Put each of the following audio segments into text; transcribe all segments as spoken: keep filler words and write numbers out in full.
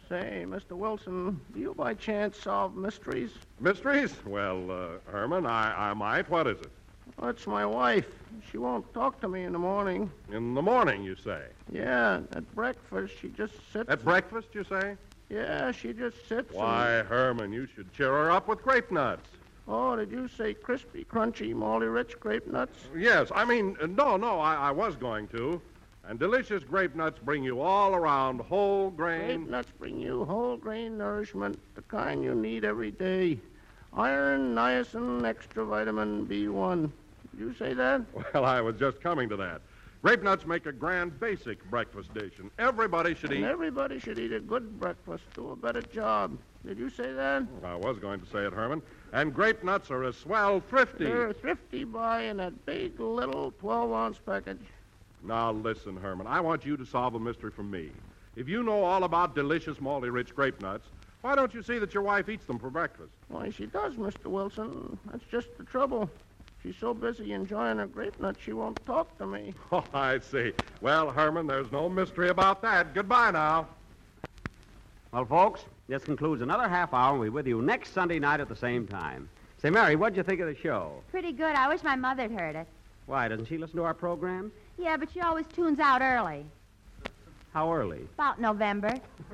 Say, Mister Wilson, do you by chance solve mysteries? Mysteries? Well, uh, Herman, I, I might. What is it? Well, it's my wife. She won't talk to me in the morning. In the morning, you say? Yeah, at breakfast, she just sits. At breakfast, you say? Yeah, she just sits. Why, and... Herman, you should cheer her up with grape nuts. Oh, did you say crispy, crunchy, moldy, rich grape nuts? Yes, I mean, uh, no, no, I, I was going to. And delicious grape nuts bring you all around whole grain. Grape nuts bring you whole grain nourishment, the kind you need every day. Iron, niacin, extra vitamin B one. Did you say that? Well, I was just coming to that. Grape nuts make a grand basic breakfast dish, and everybody should And eat. everybody should eat a good breakfast, do a better job. Did you say that? I was going to say it, Herman. And grape nuts are a swell thrifty. They're a thrifty buy in that big little twelve-ounce package. Now, listen, Herman, I want you to solve a mystery for me. If you know all about delicious, malty-rich grape nuts, why don't you see that your wife eats them for breakfast? Why, she does, Mister Wilson. That's just the trouble. She's so busy enjoying her grape nuts, she won't talk to me. Oh, I see. Well, Herman, there's no mystery about that. Goodbye now. Well, folks, this concludes another half hour, and we'll be with you next Sunday night at the same time. Say, Mary, what'd you think of the show? Pretty good. I wish my mother'd heard it. Why, doesn't she listen to our program? Yeah, but she always tunes out early. How early? About November.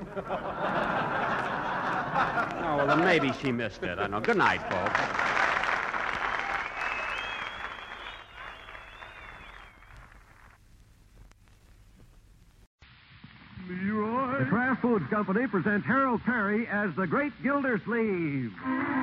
Oh, well, then maybe she missed it. I know. Good night, folks. The Kraft Foods Company presents Harold Perry as the Great Gildersleeve.